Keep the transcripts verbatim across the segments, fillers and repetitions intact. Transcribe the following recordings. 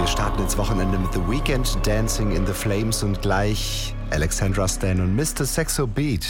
starten ins Wochenende mit The Weeknd, Dancing in the Flames und gleich Alexandra Stan und Mister Saxo Beat.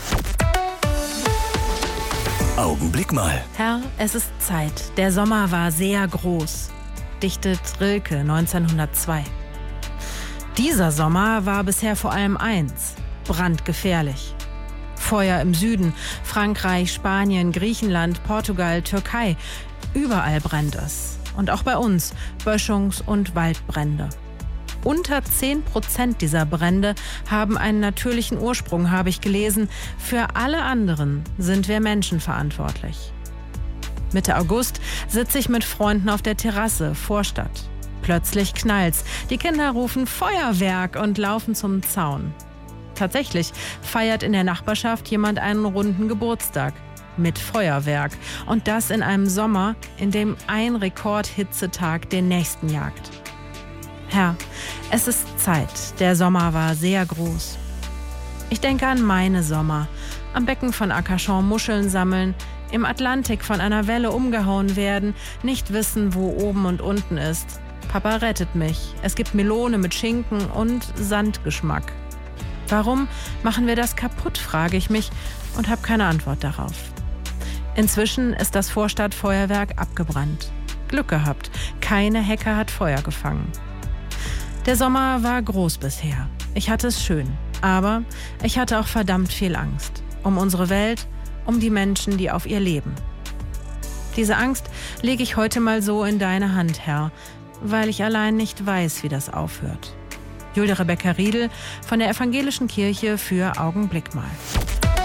Augenblick mal. Herr, es ist Zeit. Der Sommer war sehr groß, dichtet Rilke neunzehnhundertzwei. Dieser Sommer war bisher vor allem eins: brandgefährlich. Feuer im Süden, Frankreich, Spanien, Griechenland, Portugal, Türkei. Überall brennt es. Und auch bei uns Böschungs- und Waldbrände. Unter zehn Prozent dieser Brände haben einen natürlichen Ursprung, habe ich gelesen. Für alle anderen sind wir Menschen verantwortlich. Mitte August sitze ich mit Freunden auf der Terrasse, Vorstadt. Plötzlich knallt's. Die Kinder rufen Feuerwerk und laufen zum Zaun. Tatsächlich feiert in der Nachbarschaft jemand einen runden Geburtstag mit Feuerwerk. Und das in einem Sommer, in dem ein Rekordhitzetag den nächsten jagt. Herr, es ist Zeit. Der Sommer war sehr groß. Ich denke an meine Sommer. Am Becken von Arcachon Muscheln sammeln, im Atlantik von einer Welle umgehauen werden, nicht wissen, wo oben und unten ist. Papa rettet mich. Es gibt Melone mit Schinken und Sandgeschmack. Warum machen wir das kaputt, frage ich mich und habe keine Antwort darauf. Inzwischen ist das Vorstadtfeuerwerk abgebrannt. Glück gehabt, keine Hecke hat Feuer gefangen. Der Sommer war groß bisher. Ich hatte es schön. Aber ich hatte auch verdammt viel Angst. Um unsere Welt, um die Menschen, die auf ihr leben. Diese Angst lege ich heute mal so in deine Hand, Herr, weil ich allein nicht weiß, wie das aufhört. Julia Rebecca Riedel von der Evangelischen Kirche für Augenblick mal.